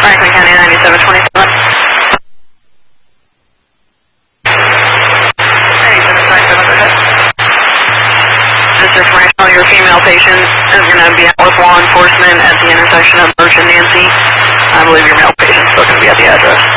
Franklin County 9727. 9727, go ahead. Just informational, your female patient is going to be out with law enforcement at the intersection of Birch and Nancy. I believe your male patient's still going to be at the address.